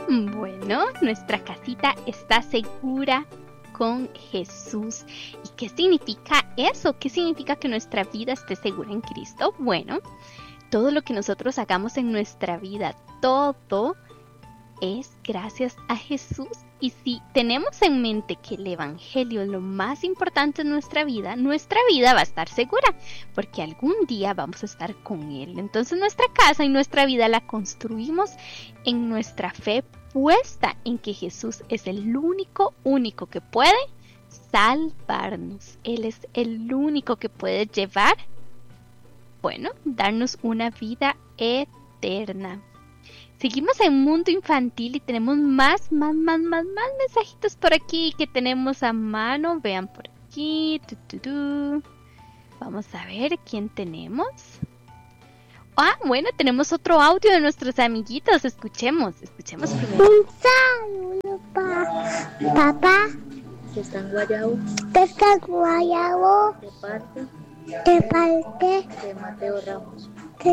Bueno, nuestra casita está segura con Jesús. ¿Y qué significa eso? ¿Qué significa que nuestra vida esté segura en Cristo? Bueno, todo lo que nosotros hagamos en nuestra vida, todo es gracias a Jesús. Y si tenemos en mente que el Evangelio es lo más importante en nuestra vida va a estar segura, porque algún día vamos a estar con Él. Entonces nuestra casa y nuestra vida la construimos en nuestra fe puesta en que Jesús es el único que puede salvarnos. Él es el único que puede darnos una vida eterna. Seguimos en Mundo Infantil y tenemos más mensajitos por aquí que tenemos a mano. Vean por aquí. Vamos a ver quién tenemos. Bueno, tenemos otro audio de nuestros amiguitos. Escuchemos primero. Un saludo papá. Que está en Guayabo. De parte. De Mateo Ramos.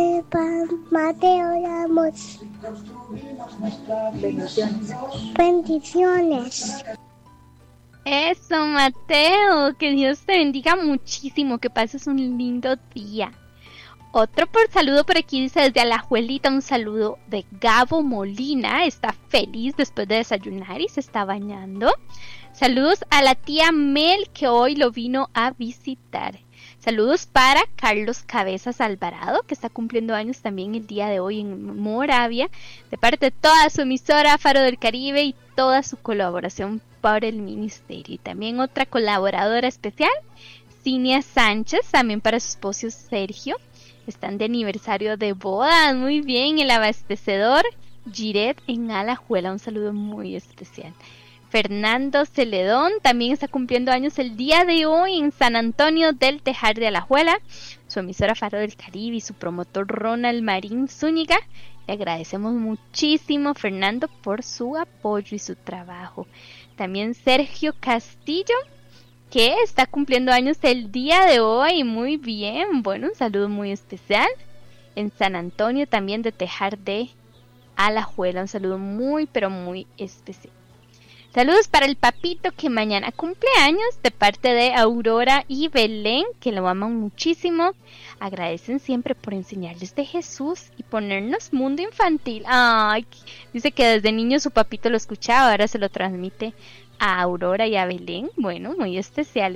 Bendiciones. Eso, Mateo. Que Dios te bendiga muchísimo. Que pases un lindo día. Otro saludo por aquí dice desde Alajuelita, un saludo de Gabo Molina. Está feliz después de desayunar y se está bañando. Saludos a la tía Mel que hoy lo vino a visitar. Saludos para Carlos Cabezas Alvarado, que está cumpliendo años también el día de hoy en Moravia, de parte de toda su emisora Faro del Caribe y toda su colaboración por el ministerio. Y también otra colaboradora especial, Cinia Sánchez, también para su esposo Sergio. Están de aniversario de bodas, muy bien, el abastecedor Giret en Alajuela, un saludo muy especial. Fernando Celedón también está cumpliendo años el día de hoy en San Antonio del Tejar de Alajuela. Su emisora Faro del Caribe y su promotor Ronald Marín Zúñiga. Le agradecemos muchísimo, Fernando, por su apoyo y su trabajo. También Sergio Castillo, que está cumpliendo años el día de hoy. Muy bien, bueno, un saludo muy especial. En San Antonio también de Tejar de Alajuela, un saludo muy, pero muy especial. Saludos para el papito que mañana cumple años de parte de Aurora y Belén, que lo aman muchísimo. Agradecen siempre por enseñarles de Jesús y ponernos Mundo Infantil. Ay, dice que desde niño su papito lo escuchaba, ahora se lo transmite a Aurora y a Belén. Bueno, muy especial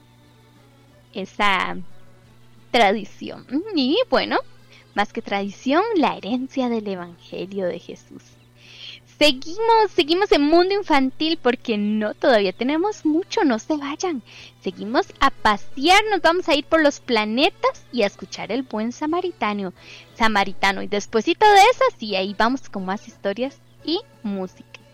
esa tradición. Y bueno, más que tradición, la herencia del Evangelio de Jesús. Seguimos en Mundo Infantil porque todavía tenemos mucho, no se vayan. Seguimos a pasear, nos vamos a ir por los planetas y a escuchar el buen samaritano. Y despuesito de eso, sí, ahí vamos con más historias y música.